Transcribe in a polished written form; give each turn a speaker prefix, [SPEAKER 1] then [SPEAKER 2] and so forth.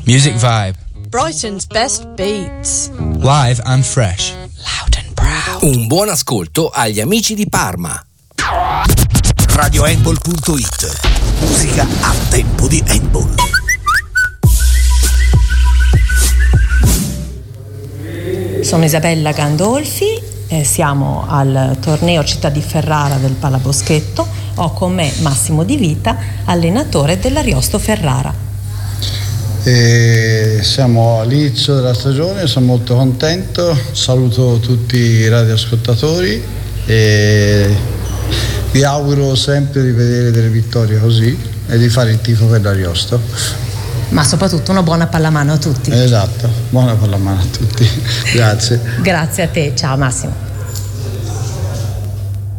[SPEAKER 1] Music Vibe.
[SPEAKER 2] Brighton's best beats.
[SPEAKER 1] Live and fresh.
[SPEAKER 2] Loud and proud.
[SPEAKER 3] Un buon ascolto agli amici di Parma.
[SPEAKER 4] RadioHandball.it. Musica a tempo di handball.
[SPEAKER 5] Sono Isabella Gandolfi, siamo al torneo Città di Ferrara del Palaboschetto. Ho con me Massimo Di Vita, allenatore dell'Ariosto Ferrara.
[SPEAKER 6] Siamo all'inizio della stagione, sono molto contento, saluto tutti i radioascoltatori e vi auguro sempre di vedere delle vittorie così e di fare il tifo per l'Ariosto.
[SPEAKER 5] Ma soprattutto una buona pallamano a tutti.
[SPEAKER 6] Esatto, buona pallamano a tutti. Grazie.
[SPEAKER 5] Grazie a te, ciao Massimo.